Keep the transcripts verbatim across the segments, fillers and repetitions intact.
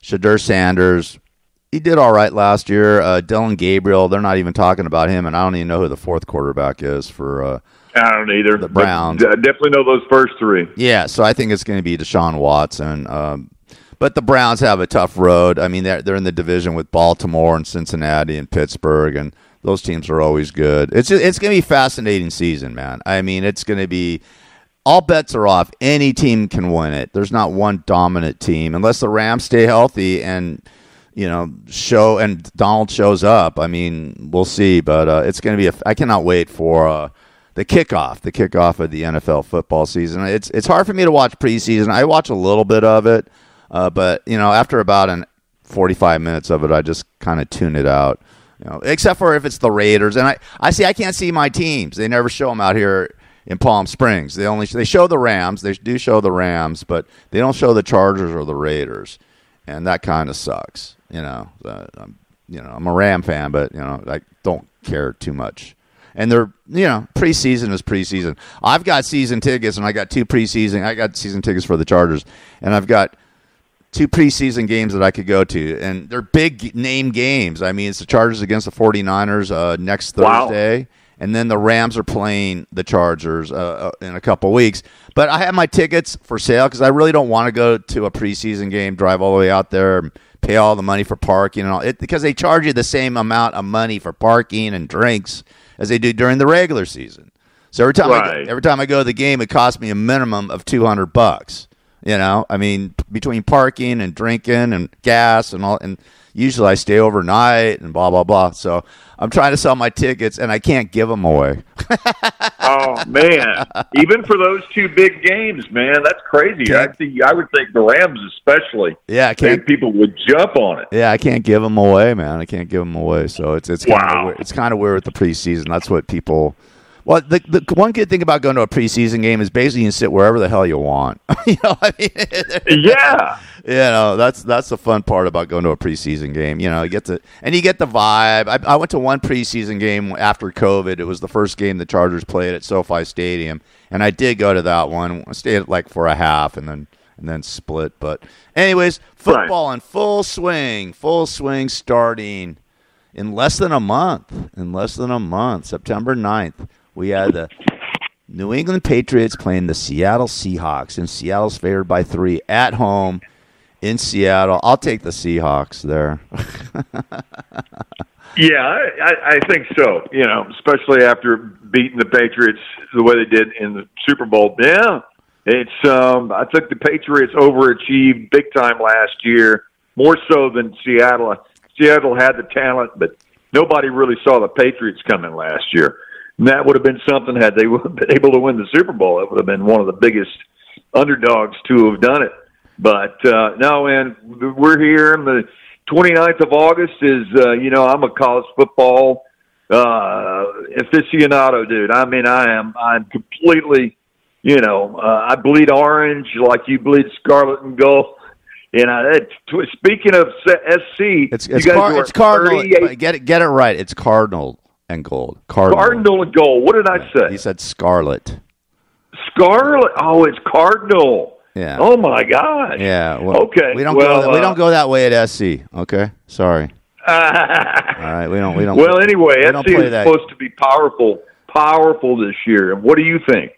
Shadur Sanders, he did all right last year. Uh, Dylan Gabriel, they're not even talking about him, and I don't even know who the fourth quarterback is for uh, I don't either. the Browns. But I definitely know those first three. Yeah, so I think it's going to be Deshaun Watson. Um, but the Browns have a tough road. I mean, they're, they're in the division with Baltimore and Cincinnati and Pittsburgh, and those teams are always good. It's it's going to be a fascinating season, man. I mean, it's going to be all bets are off. Any team can win it. There's not one dominant team unless the Rams stay healthy and you know show and Donald shows up. I mean, we'll see, but uh, it's going to be. A, I cannot wait for uh, the kickoff, the kickoff of the N F L football season. It's it's hard for me to watch preseason. I watch a little bit of it, uh, but you know, after about an forty-five minutes of it, I just kind of tune it out. You know, except for if it's the Raiders, and I, I see I can't see my teams. They never show them out here in Palm Springs. They only they show the Rams. They do show the Rams, but they don't show the Chargers or the Raiders, and that kind of sucks. You know, uh, I'm, you know, I'm a Ram fan, but you know, I don't care too much. And they're you know, preseason is preseason. I've got season tickets, and I got two preseason. I got season tickets for the Chargers, and I've got two preseason games that I could go to, and they're big name games. I mean, it's the Chargers against the 49ers uh, next Thursday, wow. And then the Rams are playing the Chargers uh, in a couple weeks. But I have my tickets for sale because I really don't want to go to a preseason game, drive all the way out there, and pay all the money for parking and all. It, because they charge you the same amount of money for parking and drinks as they do during the regular season. So every time, right. I go, every time I go to the game, it costs me a minimum of two hundred bucks. You know, I mean, between parking and drinking and gas and all, and usually I stay overnight and blah, blah, blah. So I'm trying to sell my tickets, and I can't give them away. Oh, man. Even for those two big games, man, that's crazy. I think I would think the Rams especially. Yeah, I can't. Think people would jump on it. Yeah, I can't give them away, man. I can't give them away. So it's it's kind wow. of weird. It's kind of weird with the preseason. That's what people. Well, the the one good thing about going to a preseason game is basically you can sit wherever the hell you want. you know, I mean, yeah, you know that's that's the fun part about going to a preseason game. You know, you get to and you get the vibe. I, I went to one preseason game after COVID. It was the first game the Chargers played at SoFi Stadium, and I did go to that one. I stayed like for a half, and then and then split. But anyways, football right. in full swing, full swing starting in less than a month. In less than a month, September ninth. We had the New England Patriots playing the Seattle Seahawks, and Seattle's favored by three at home in Seattle. I'll take the Seahawks there. yeah, I, I think so. You know, especially after beating the Patriots the way they did in the Super Bowl. Yeah, it's. Um, I think the Patriots overachieved big time last year, more so than Seattle. Seattle had the talent, but nobody really saw the Patriots coming last year. And that would have been something had they been able to win the Super Bowl. It would have been one of the biggest underdogs to have done it. But, uh, no, man, we're here. And the twenty-ninth of August is, uh, you know, I'm a college football uh, aficionado, dude. I mean, I am I'm completely, you know, uh, I bleed orange like you bleed scarlet and gold. And I, speaking of S C, it's, it's, you guys car- it's Cardinal. Get it, get it right. It's Cardinal. And gold. Cardinal. Cardinal and gold. What did I say? He said scarlet. Scarlet? Oh, it's Cardinal. Yeah. Oh, my gosh. Yeah. Well, okay. We don't, well, go that, uh, we don't go that way at S C, okay? Sorry. All right. We don't. We don't. Well, anyway, we S C is that. supposed to be powerful, powerful this year. What do you think?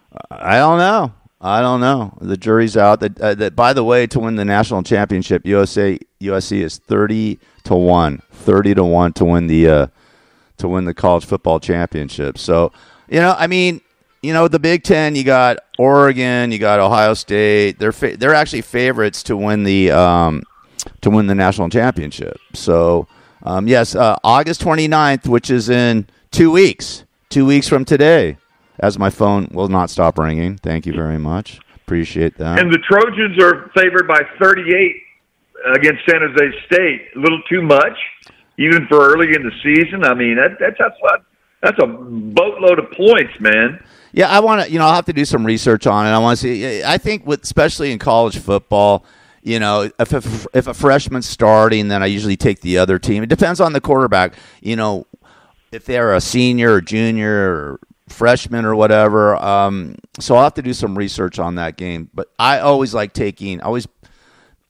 I don't know. I don't know. The jury's out. That, uh, that by the way, to win the national championship, U S A U S C is thirty to one. Thirty to one to win the uh, to win the college football championship. So, you know, I mean, you know, the Big Ten. You got Oregon. You got Ohio State. They're fa- they're actually favorites to win the um, to win the national championship. So, um, yes, uh, August twenty-ninth, which is in two weeks. Two weeks from today. As my phone will not stop ringing. Thank you very much. Appreciate that. And the Trojans are favored by thirty-eight against San Jose State. A little too much, even for early in the season. I mean, that, that's that's a, that's a boatload of points, man. Yeah, I want to. You know, I'll have to do some research on it. I want to see. I think, with especially in college football, you know, if if, if a freshman's starting, then I usually take the other team. It depends on the quarterback. You know, if they're a senior or junior or freshman or whatever. Um, so I'll have to do some research on that game. But I always like taking, I always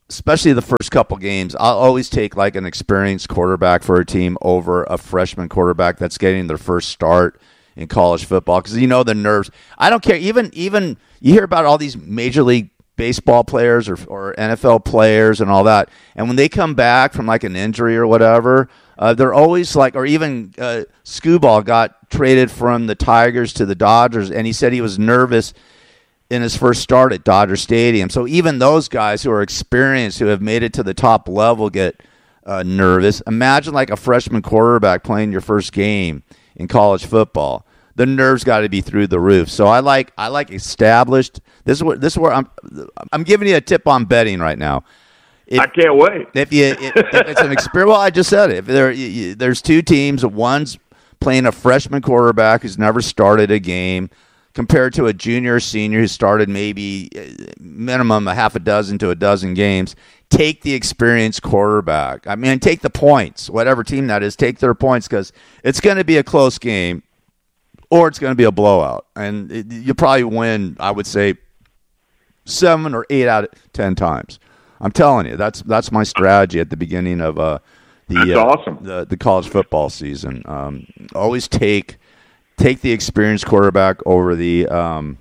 especially the first couple games, I'll always take like an experienced quarterback for a team over a freshman quarterback that's getting their first start in college football, because you know the nerves. I don't care. Even even you hear about all these major league baseball players or, or N F L players and all that, and when they come back from like an injury or whatever, uh, they're always like, or even uh, Skubal got traded from the Tigers to the Dodgers, and he said he was nervous in his first start at Dodger Stadium. So even those guys who are experienced, who have made it to the top level, get uh, nervous. Imagine like a freshman quarterback playing your first game in college football. The nerves got to be through the roof. So I like I like established. This is what this is where I'm I'm giving you a tip on betting right now. If, I can't wait. If you if, if it's an experience, well, I just said it. If there you, there's two teams, one's playing a freshman quarterback who's never started a game, compared to a junior or senior who started maybe minimum a half a dozen to a dozen games. Take the experienced quarterback. I mean, take the points, whatever team that is. Take their points, because it's going to be a close game, or it's going to be a blowout, and it, you'll probably win, I would say, seven or eight out of ten times. I'm telling you, that's that's my strategy at the beginning of uh, the, that's uh, awesome. the the college football season. Um, always take take the experienced quarterback over the um,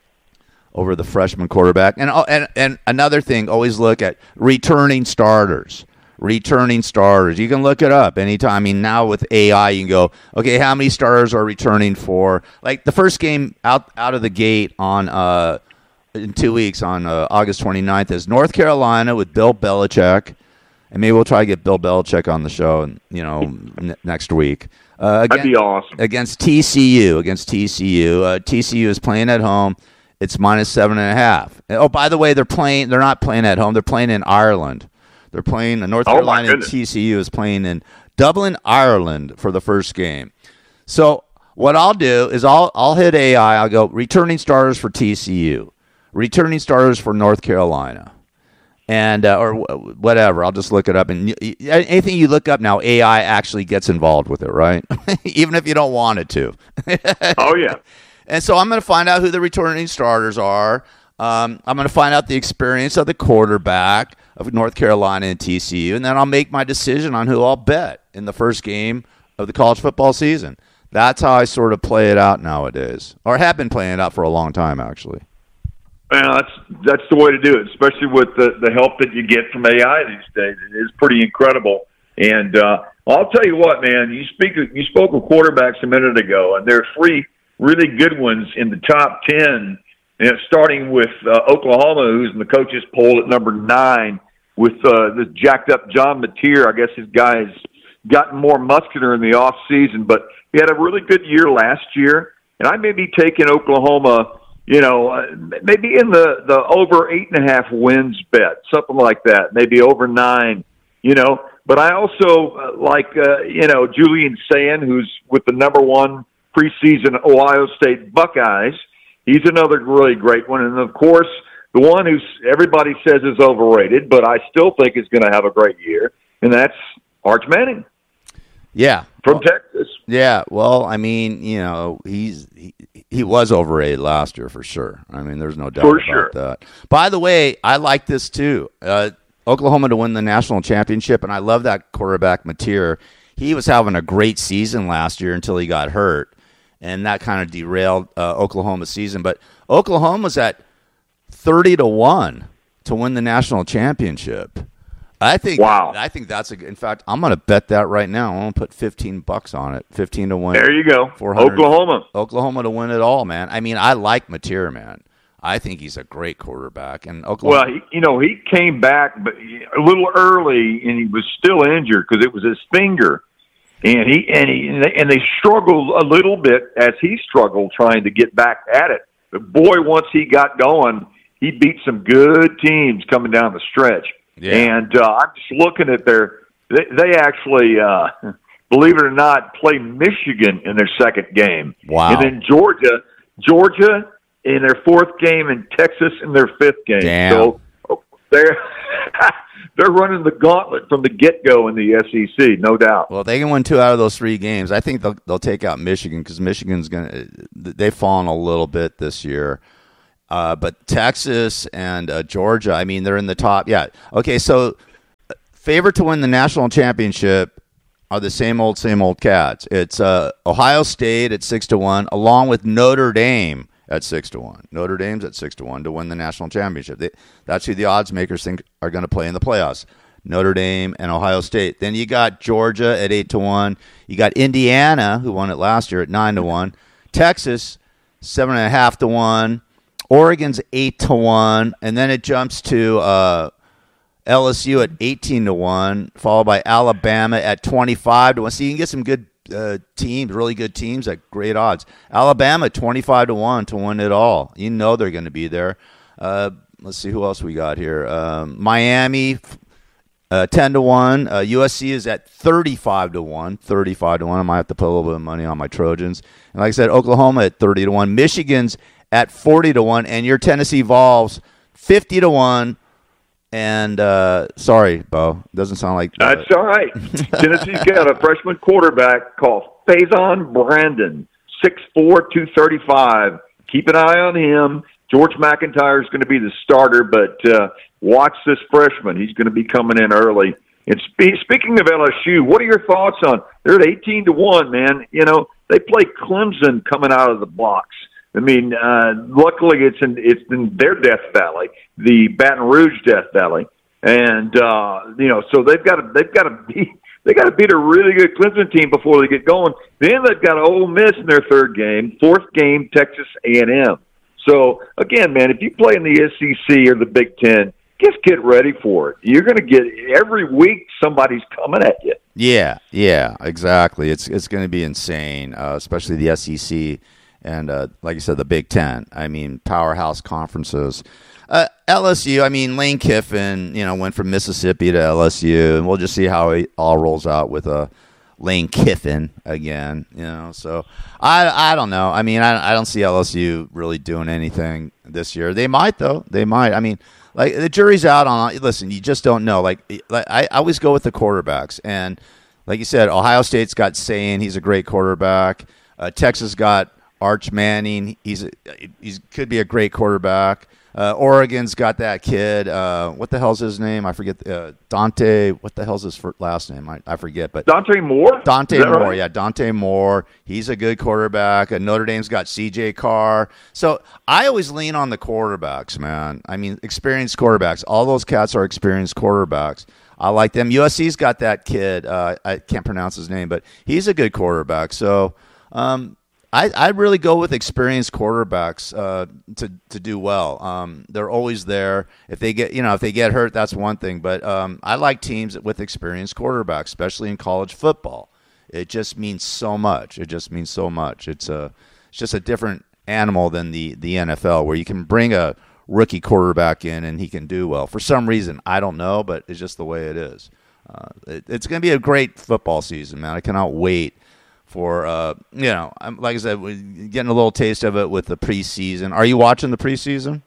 over the freshman quarterback, and and and another thing, always look at returning starters. Returning starters. You can look it up anytime. I mean, now with A I, you can go, okay, how many starters are returning for, like the first game out out of the gate on uh, in two weeks on uh, August twenty-ninth is North Carolina with Bill Belichick, and maybe we'll try to get Bill Belichick on the show, you know, n- next week. Uh, against, That'd be awesome. Against T C U. Against T C U. Uh, T C U is playing at home. It's minus seven and a half. Oh, by the way, they're playing. They're not playing at home. They're playing in Ireland. They're playing. North Carolina and T C U is playing in Dublin, Ireland for the first game. So what I'll do is I'll I'll hit A I. I'll go returning starters for T C U, returning starters for North Carolina, and uh, or whatever. I'll just look it up, and you, anything you look up now, A I actually gets involved with it, right? Even if you don't want it to. Oh yeah. And so I'm going to find out who the returning starters are. Um, I'm going to find out the experience of the quarterback of North Carolina and T C U, and then I'll make my decision on who I'll bet in the first game of the college football season. That's how I sort of play it out nowadays, or have been playing it out for a long time, actually. Well, that's that's the way to do it, especially with the, the help that you get from A I these days. It is pretty incredible. And uh, I'll tell you what, man, you speak you spoke of quarterbacks a minute ago, and there are three really good ones in the top ten. And it's starting with uh, Oklahoma, who's in the coaches' poll at number nine, with uh, this jacked-up John Mateer. I guess his guy's gotten more muscular in the off season, but he had a really good year last year. And I may be taking Oklahoma, you know, uh, maybe in the, the over eight and a half wins bet, something like that, maybe over nine, you know. But I also uh, like, uh, you know, Julian Sayin, who's with the number one preseason Ohio State Buckeyes. He's another really great one. And, of course, the one who everybody says is overrated, but I still think is going to have a great year, and that's Arch Manning. Yeah. From well, Texas. Yeah. Well, I mean, you know, he's he, he was overrated last year for sure. I mean, there's no doubt for about sure. that. By the way, I like this too. Uh, Oklahoma to win the national championship, and I love that quarterback, Mateer. He was having a great season last year until he got hurt. And that kind of derailed uh, Oklahoma's season. But Oklahoma's at thirty to one to win the national championship. I think. Wow. I think that's a. In fact, I'm going to bet that right now. I'm going to put fifteen bucks on it. Fifteen to win. There you go. Oklahoma. Oklahoma to win it all, man. I mean, I like Mateer, man. I think he's a great quarterback. And Oklahoma. Well, he, you know, he came back, but a little early, and he was still injured because it was his finger. And he and he and they struggled a little bit as he struggled trying to get back at it. But boy, once he got going, he beat some good teams coming down the stretch. Yeah. And uh, I'm just looking at their. They, they actually, uh, believe it or not, play Michigan in their second game. Wow. And then Georgia, Georgia in their fourth game, and Texas in their fifth game. Damn. So they're. They're running the gauntlet from the get-go in the S E C, no doubt. Well, if they can win two out of those three games, I think they'll they'll take out Michigan, because Michigan's gonna they've fallen a little bit this year, Uh, but Texas and uh, Georgia, I mean, they're in the top. Yeah. Okay, so favorite to win the national championship are the same old, same old cats. It's uh, Ohio State at six to one, along with Notre Dame at six to one. Notre Dame's at six to one to win the national championship. They, that's who the odds makers think are going to play in the playoffs. Notre Dame and Ohio State. Then you got Georgia at eight to one. You got Indiana, who won it last year, at nine to one. Texas, seven and a half to one. Oregon's eight to one, and then it jumps to uh, L S U at eighteen to one, followed by Alabama at twenty-five to one. So you can get some good uh, teams, really good teams at great odds. Alabama twenty-five to one to win it all. You know they're going to be there. Uh, let's see who else we got here. Um, Miami. Uh, ten to one. Uh, U S C is at thirty-five to one. thirty-five to one. I might have to put a little bit of money on my Trojans. And like I said, Oklahoma at thirty to one. Michigan's at forty to one. And your Tennessee Vols, fifty to one. And, uh, sorry, Bo. Doesn't sound like that. That's all right. Tennessee's got a freshman quarterback called Faison Brandon, six four, two thirty-five. Keep an eye on him. George McIntyre is going to be the starter, but uh, watch this freshman. He's going to be coming in early. And spe- speaking of L S U, what are your thoughts on? They're at eighteen to one, man. You know, they play Clemson coming out of the blocks. I mean, uh, luckily it's in it's in their Death Valley, the Baton Rouge Death Valley, and uh, you know, so they've got to they've got to beat they got to beat a really good Clemson team before they get going. Then they've got Ole Miss in their third game, fourth game Texas A and M. So, again, man, if you play in the S E C or the Big Ten, just get ready for it. You're going to get – every week somebody's coming at you. Yeah, yeah, exactly. It's it's going to be insane, uh, especially the S E C and, uh, like you said, the Big Ten. I mean, powerhouse conferences. Uh, L S U, I mean, Lane Kiffin, you know, went from Mississippi to L S U, and we'll just see how it all rolls out with a – Lane Kiffin again, you know. So I I don't know. I mean, I I don't see L S U really doing anything this year. They might though. They might. I mean, like the jury's out on. Listen, you just don't know. Like, like I, I always go with the quarterbacks, and like you said, Ohio State's got Sayin. He's a great quarterback. Uh, Texas got Arch Manning. He's a, he's could be a great quarterback. Uh, Oregon's got that kid. Uh, what the hell's his name? I forget. Uh, Dante. What the hell's his first, last name? I, I forget. But Dante Moore. Dante Moore. Right? Yeah, Dante Moore. He's a good quarterback. Uh, Notre Dame's got C J Carr. So I always lean on the quarterbacks, man. I mean, experienced quarterbacks. All those cats are experienced quarterbacks. I like them. U S C's got that kid. Uh, I can't pronounce his name, but he's a good quarterback. So. Um, I I really go with experienced quarterbacks uh, to to do well. Um, they're always there. If they get you know if they get hurt, that's one thing. But um, I like teams with experienced quarterbacks, especially in college football. It just means so much. It just means so much. It's a it's just a different animal than the the N F L, where you can bring a rookie quarterback in and he can do well. For some reason, I don't know, but it's just the way it is. Uh, it, it's going to be a great football season, man. I cannot wait. For, uh, you know, I'm, like I said, we're getting a little taste of it with the preseason. Are you watching the preseason?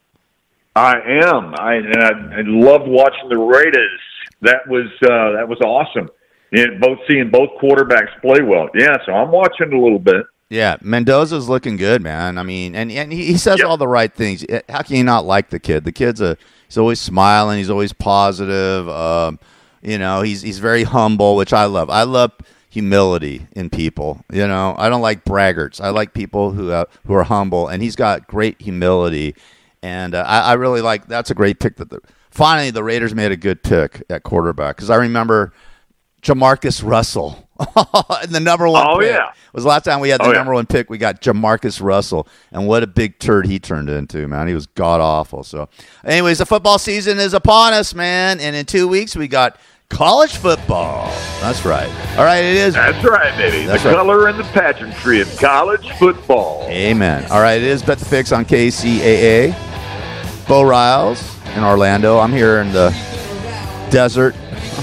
I am. I and I, I loved watching the Raiders. That was uh, that was awesome. And both seeing both quarterbacks play well. Yeah, so I'm watching a little bit. Yeah, Mendoza's looking good, man. I mean, and and he, he says yep. all the right things. How can you not like the kid? The kid's a he's always smiling. He's always positive. Um, you know, he's he's very humble, which I love. I love. Humility in people, you know. I don't like braggarts. I like people who uh, who are humble, and he's got great humility. And uh, I, I really like. That's a great pick. That the, finally the Raiders made a good pick at quarterback, because I remember Jamarcus Russell, the number one. Oh pick. yeah, it was the last time we had the oh, number yeah. one pick. We got Jamarcus Russell, and what a big turd he turned into, man. He was god awful. So, anyways, the football season is upon us, man, and in two weeks we got. College football. That's right. All right, it is. That's right, baby. That's the right. color and the pageantry of college football. Amen. All right, it is Bet the Fix on K C A A. Bo Riles in Orlando. I'm here in the desert.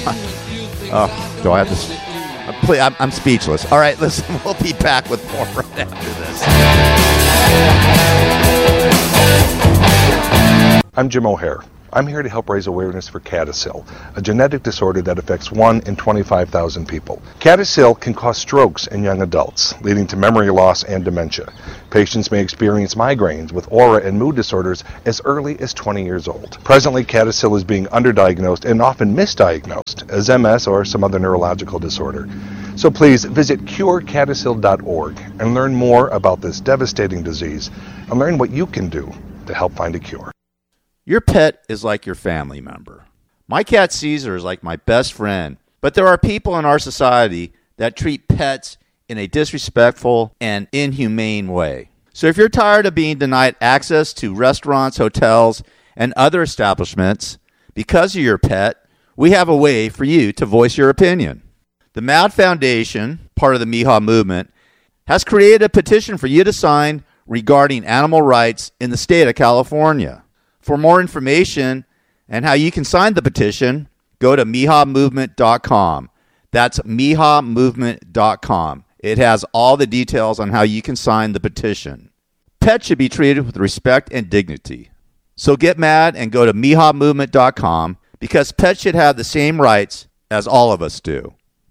Oh, do I have to? I'm, I'm speechless. All right, listen, we'll be back with more right after this. I'm Jim O'Hare. I'm here to help raise awareness for CADASIL, a genetic disorder that affects one in twenty-five thousand people. CADASIL can cause strokes in young adults, leading to memory loss and dementia. Patients may experience migraines with aura and mood disorders as early as twenty years old. Presently, CADASIL is being underdiagnosed and often misdiagnosed as M S or some other neurological disorder. So please visit cure cadasil dot org and learn more about this devastating disease and learn what you can do to help find a cure. Your pet is like your family member. My cat Caesar is like my best friend, but there are people in our society that treat pets in a disrespectful and inhumane way. So if you're tired of being denied access to restaurants, hotels, and other establishments because of your pet, we have a way for you to voice your opinion. The Mad Foundation, part of the Miha movement, has created a petition for you to sign regarding animal rights in the state of California. For more information and how you can sign the petition, go to miha movement dot com. That's miha movement dot com. It has all the details on how you can sign the petition. Pets should be treated with respect and dignity. So get mad and go to miha movement dot com because pets should have the same rights as all of us do.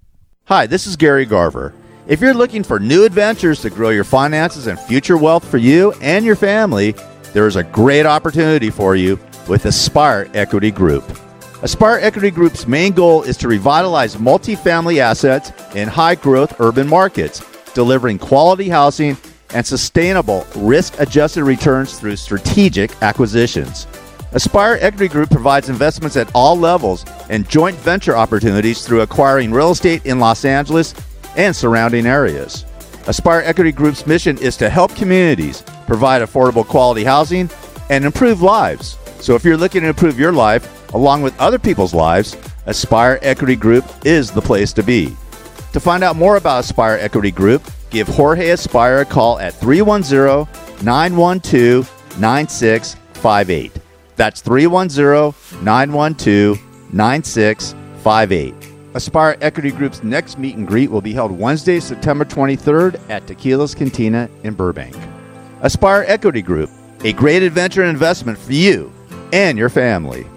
Hi, this is Gary Garver. If you're looking for new adventures to grow your finances and future wealth for you and your family, there is a great opportunity for you with Aspire Equity Group. Aspire Equity Group's main goal is to revitalize multifamily assets in high-growth urban markets, delivering quality housing and sustainable risk-adjusted returns through strategic acquisitions. Aspire Equity Group provides investments at all levels and joint venture opportunities through acquiring real estate in Los Angeles and surrounding areas. Aspire Equity Group's mission is to help communities provide affordable quality housing and improve lives. So if you're looking to improve your life along with other people's lives, Aspire Equity Group is the place to be. To find out more about Aspire Equity Group, give Jorge Aspire a call at three one zero, nine one two, nine six five eight. That's three one zero, nine one two, nine six five eight. Aspire Equity Group's next meet and greet will be held Wednesday, September twenty-third at Tequila's Cantina in Burbank. Aspire Equity Group, a great adventure and investment for you and your family.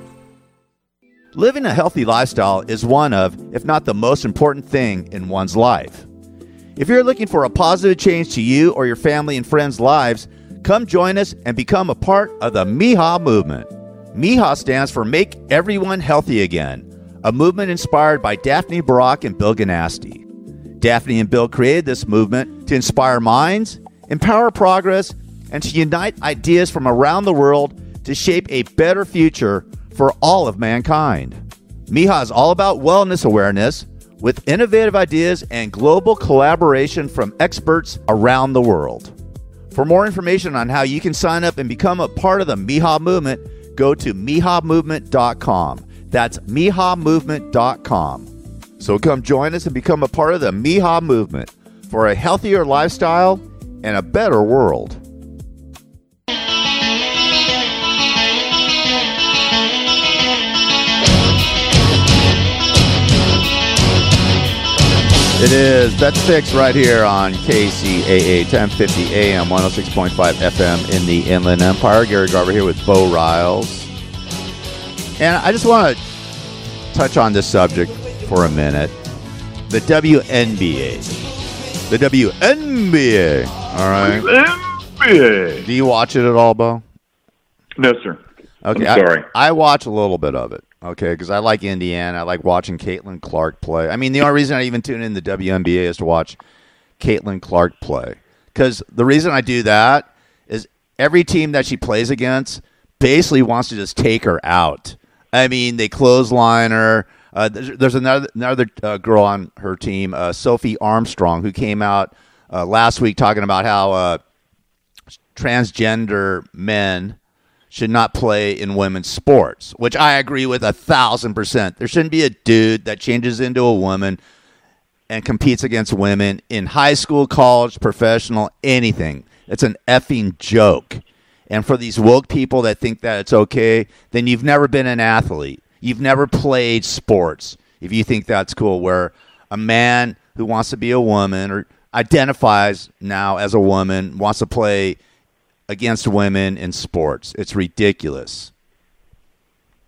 Living a healthy lifestyle is one of, if not the most important thing in one's life. If you're looking for a positive change to you or your family and friends' lives, come join us and become a part of the Miha movement. Miha stands for Make Everyone Healthy Again, a movement inspired by Daphne Barak and Bill Ganasty. Daphne and Bill created this movement to inspire minds, empower progress, and to unite ideas from around the world to shape a better future for all of mankind. Miha is all about wellness awareness with innovative ideas and global collaboration from experts around the world. For more information on how you can sign up and become a part of the Miha movement, go to miha movement dot com. That's miha movement dot com. So come join us and become a part of the Miha movement for a healthier lifestyle and a better world. It is That's Fixed right here on K C A A ten fifty A M, one oh six point five F M in the Inland Empire. Gary Garver here with Bo Riles. And I just want to touch on this subject for a minute. The W N B A. The W N B A. All right. N B A. Do you watch it at all, Bo? No, sir. Okay. I'm sorry. I, I watch a little bit of it. Okay, because I like Indiana. I like watching Caitlin Clark play. I mean, the only reason I even tune in the W N B A is to watch Caitlin Clark play. Because the reason I do that is every team that she plays against basically wants to just take her out. I mean, they clothesline her. Uh, there's, there's another another uh, girl on her team, uh, Sophie Armstrong, who came out uh, last week talking about how uh, transgender men should not play in women's sports, which I agree with a thousand percent. There shouldn't be a dude that changes into a woman and competes against women in high school, college, professional, anything. It's an effing joke. And for these woke people that think that it's okay, then you've never been an athlete. You've never played sports if you think that's cool, where a man who wants to be a woman or identifies now as a woman wants to play against women in sports. It's ridiculous.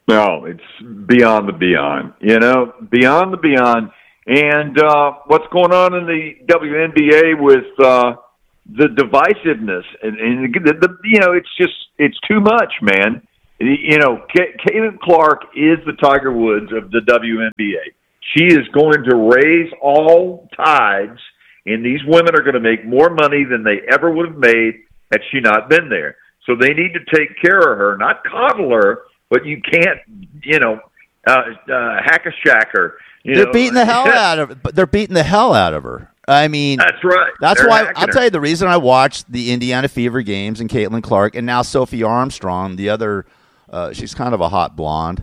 No, it's beyond the beyond. You know, beyond the beyond. And uh, what's going on in the W N B A with uh, the divisiveness and, and the, the you know, it's just it's too much, man. You know, Caitlin Clark is the Tiger Woods of the W N B A. She is going to raise all tides, and these women are going to make more money than they ever would have made had she not been there. So they need to take care of her, not coddle her, but you can't, you know, uh, uh, hack a shack her. You they're know? beating the hell out of. They're beating the hell out of her. I mean, that's right. That's They're why I'll her. tell you the reason I watched the Indiana Fever games and Caitlin Clark and now Sophie Armstrong, the other. Uh, she's kind of a hot blonde.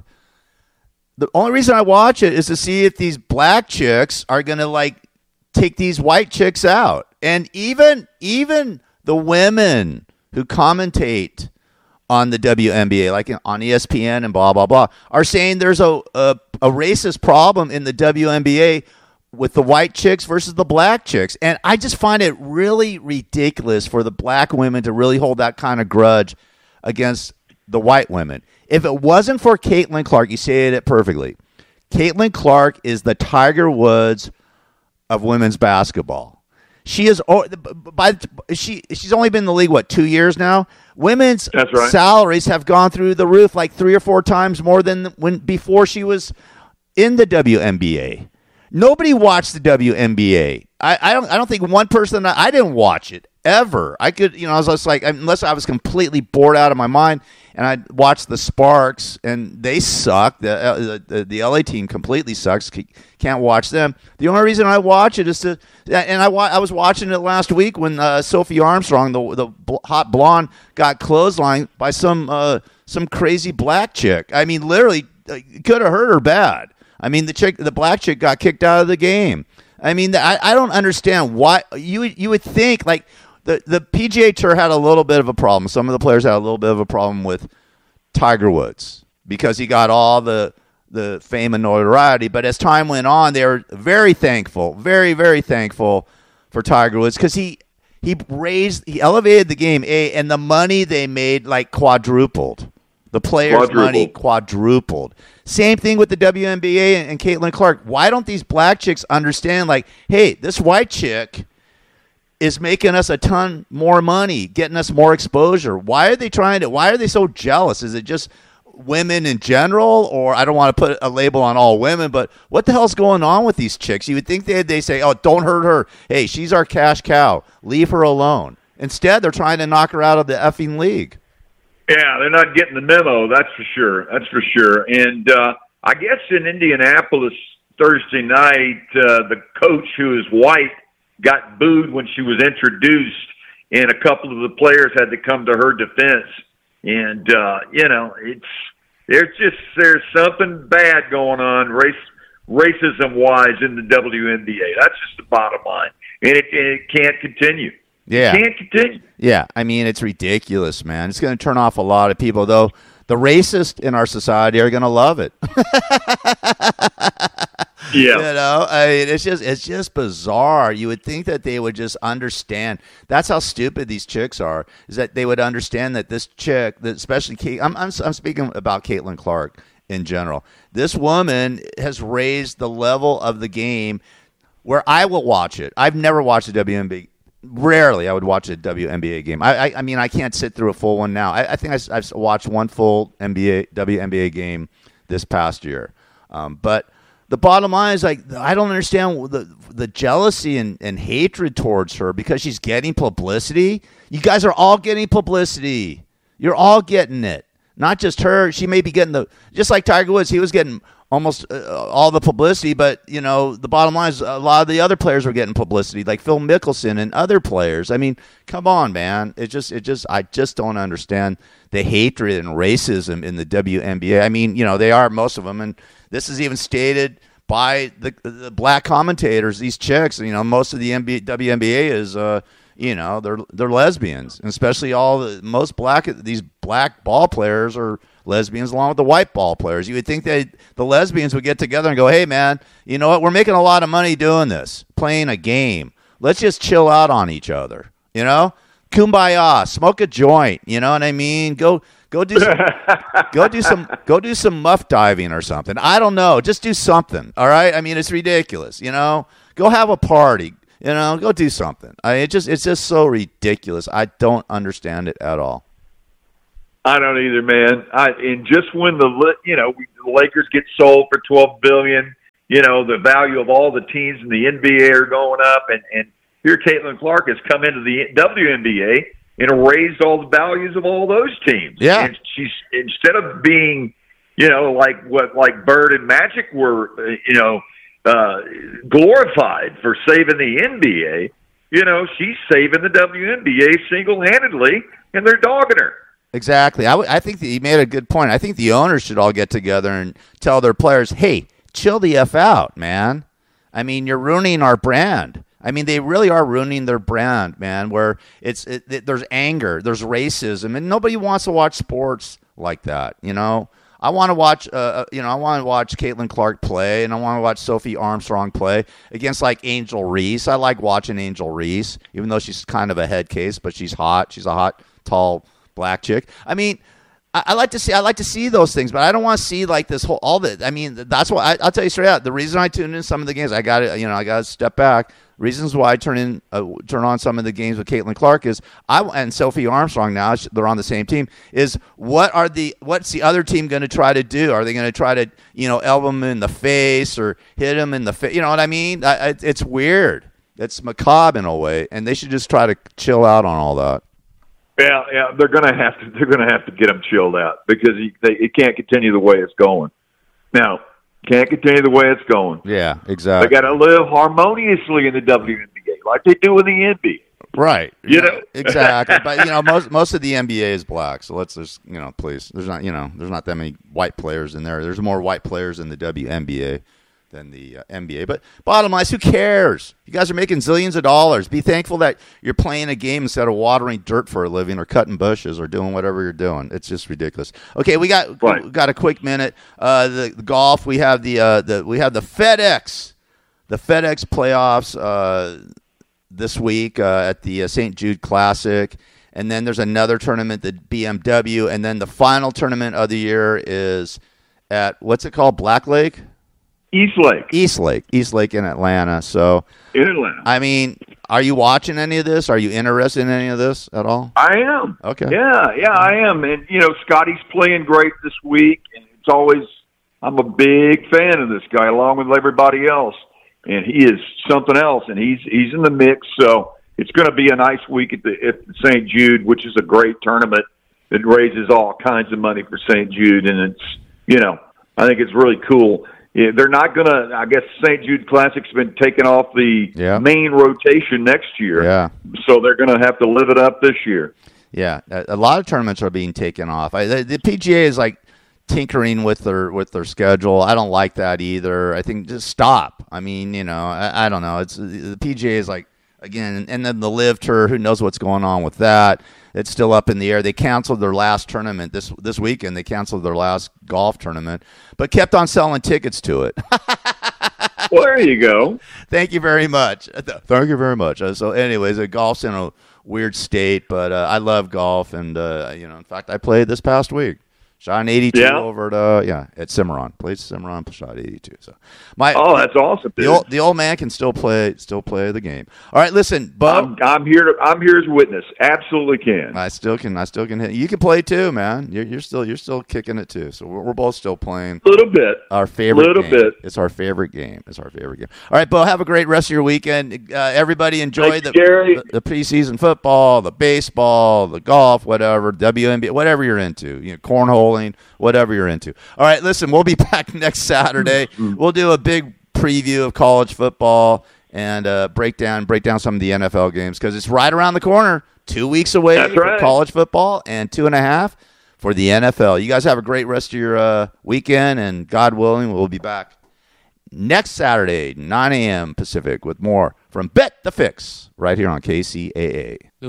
The only reason I watch it is to see if these black chicks are going to like take these white chicks out. And even even the women who commentate on the W N B A, like on E S P N and blah, blah, blah, are saying there's a, a, a racist problem in the W N B A with the white chicks versus the black chicks. And I just find it really ridiculous for the black women to really hold that kind of grudge against the white women. If it wasn't for Caitlin Clark, you said it perfectly. Caitlin Clark is the Tiger Woods of women's basketball. She is by she she's only been in the league what two years now. Women's That's right. salaries have gone through the roof like three or four times more than when before she was in the W N B A. Nobody watched the W N B A. I, I don't I don't think one person I didn't watch it ever. I could you know I was just like unless I was completely bored out of my mind. And I watched the Sparks, and they suck. The, the the L A team completely sucks. Can't watch them. The only reason I watch it is to, and I I was watching it last week when uh, Sophie Armstrong, the the bl- hot blonde, got clotheslined by some uh, some crazy black chick. I mean, literally, uh, could have hurt her bad. I mean, the chick, the black chick, got kicked out of the game. I mean, I I don't understand why you you would think like. The the P G A Tour had a little bit of a problem. Some of the players had a little bit of a problem with Tiger Woods because he got all the the fame and notoriety. But as time went on, they were very thankful, very, very thankful for Tiger Woods because he he raised, he elevated the game, A, and the money they made like quadrupled. The players' Quadrupled. money quadrupled. Same thing with the W N B A and, and Caitlin Clark. Why don't these black chicks understand, like, hey, this white chick is making us a ton more money, getting us more exposure. Why are they trying to, why are they so jealous? Is it just women in general? Or I don't want to put a label on all women, but what the hell's going on with these chicks? You would think they they say, oh, don't hurt her. Hey, she's our cash cow. Leave her alone. Instead, they're trying to knock her out of the effing league. Yeah, they're not getting the memo, that's for sure. That's for sure. And uh, I guess in Indianapolis Thursday night, uh, the coach, who is white, got booed when she was introduced, and a couple of the players had to come to her defense. And, uh, you know, it's there's just there's something bad going on race racism-wise in the W N B A. That's just the bottom line. And it, and it can't continue. Yeah. It can't continue. Yeah, I mean, it's ridiculous, man. It's going to turn off a lot of people, though. The racists in our society are going to love it. Yeah. You know, I mean, it's just it's just bizarre. You would think that they would just understand. That's how stupid these chicks are. Is that they would understand that this chick, that especially Kate, I'm I'm I'm speaking about Caitlin Clark in general. This woman has raised the level of the game where I will watch it. I've never watched a W N B A. Rarely I would watch a W N B A game. I, I, I mean, I can't sit through a full one now. I, I think I, I've watched one full N B A W N B A game this past year. Um, but the bottom line is, like, I don't understand the the jealousy and, and hatred towards her because she's getting publicity. You guys are all getting publicity. You're all getting it. Not just her. She may be getting the, just like Tiger Woods, he was getting almost uh, all the publicity, but, you know, the bottom line is a lot of the other players were getting publicity, like Phil Mickelson and other players. I mean, come on, man. It just, it just, I just don't understand the hatred and racism in the W N B A. I mean, you know, they are, most of them, and this is even stated by the, the black commentators, these chicks. You know, most of the N B A, W N B A is, uh, you know, they're they're lesbians, and especially all the most black these black ball players are lesbians, along with the white ball players. You would think that the lesbians would get together and go, "Hey, man, you know what? We're making a lot of money doing this, playing a game. Let's just chill out on each other. You know, kumbaya, smoke a joint. You know what I mean? Go Go do some, go do some, go do some muff diving or something. I don't know. Just do something. All right. I mean, it's ridiculous. You know, go have a party. You know, go do something. I it just it's just so ridiculous. I don't understand it at all. I don't either, man. I and just when the you know the Lakers get sold for twelve billion dollars, you know the value of all the teams in the N B A are going up, and and here Caitlin Clark has come into the W N B A and raised all the values of all those teams. Yeah, and she's instead of being, you know, like what like Bird and Magic were, you know. Uh, glorified for saving the N B A, you know, she's saving the W N B A single-handedly, and they're dogging her. Exactly. I, w- I think that he made a good point. I think the owners should all get together and tell their players, hey, chill the F out, man. I mean, you're ruining our brand. I mean, they really are ruining their brand, man, where it's it, it, there's anger, there's racism, and nobody wants to watch sports like that, you know? I want to watch, uh, you know, I want to watch Caitlin Clark play, and I want to watch Sophie Armstrong play against like Angel Reese. I like watching Angel Reese, even though she's kind of a head case, but she's hot. She's a hot, tall black chick. I mean, I, I like to see, I like to see those things, but I don't want to see like this whole all that. I mean, that's why I, I'll tell you straight out. The reason I tune in some of the games, I got to, you know, I got to step back. Reasons why I turn in, uh, turn on some of the games with Caitlin Clark is I and Sophie Armstrong. Now they're on the same team. Is what are the what's the other team going to try to do? Are they going to try to you know elbow him in the face or hit him in the face? You know what I mean? I, I, it's weird. It's macabre in a way, and they should just try to chill out on all that. Yeah, yeah, they're going to have to. They're going to have to get them chilled out because he, they, it can't continue the way it's going. Now. Can't continue the way it's going. Yeah, exactly. They got to live harmoniously in the W N B A, like they do in the N B A. Right. You know exactly. But you know, most most of the N B A is black, so let's just you know, please. There's not you know, there's not that many white players in there. There's more white players in the W N B A than the uh, N B A. But bottom line is, who cares? You guys are making zillions of dollars. Be thankful that you're playing a game instead of watering dirt for a living or cutting bushes or doing whatever you're doing. It's just ridiculous. Okay, we got right. we got a quick minute. Uh, the, the golf. We have the uh, the we have the FedEx, the FedEx playoffs uh, this week uh, at the uh, Saint Jude Classic. And then there's another tournament, the B M W, and then the final tournament of the year is at what's it called, Black Lake? East Lake. East Lake. East Lake in Atlanta. So, in Atlanta. I mean, are you watching any of this? Are you interested in any of this at all? I am. Okay. Yeah, yeah, I am. And, you know, Scotty's playing great this week. And it's always, I'm a big fan of this guy along with everybody else. And he is something else. And he's he's in the mix. So it's going to be a nice week at the at Saint Jude, which is a great tournament that raises all kinds of money for Saint Jude. And it's, you know, I think it's really cool. Yeah, they're not going to, I guess Saint Jude Classic's been taken off the yeah. main rotation next year. Yeah. So they're going to have to live it up this year. Yeah. A, a lot of tournaments are being taken off. I, the, the P G A is like tinkering with their with their schedule. I don't like that either. I think just stop. I mean, you know, I, I don't know. It's the P G A is like, again, and then the Live Tour, who knows what's going on with that. It's still up in the air. They canceled their last tournament this this weekend. They canceled their last golf tournament, but kept on selling tickets to it. Well, there you go. Thank you very much. Thank you very much. Uh, so anyways, uh, golf's in a weird state, but uh, I love golf. And, uh, you know, in fact, I played this past week. Shot an eighty-two yeah. over at uh, yeah at Cimarron. Played Cimarron, shot eighty-two. So my oh, that's awesome. Dude. The old the old man can still play still play the game. All right, listen, Bo. I'm, I'm here to I'm here as witness. Absolutely can. I still can I still can hit. You can play too, man. You're you're still you're still kicking it too. So we're, we're both still playing. A little bit. Our favorite. Little game. bit. It's our favorite game. It's our favorite game. All right, Bo. Have a great rest of your weekend. Uh, everybody enjoy Thanks, the, Gary. the the preseason football, the baseball, the golf, whatever, W N B A, whatever you're into. You know, cornholing, whatever you're into. All right, listen, we'll be back next Saturday. We'll do a big preview of college football and uh, break down break down some of the N F L games because it's right around the corner. Two weeks away That's for right. college football and two and a half for the N F L. You guys have a great rest of your uh, weekend, and God willing, we'll be back next Saturday, nine a.m. Pacific, with more from Bet the Fix right here on K C A A.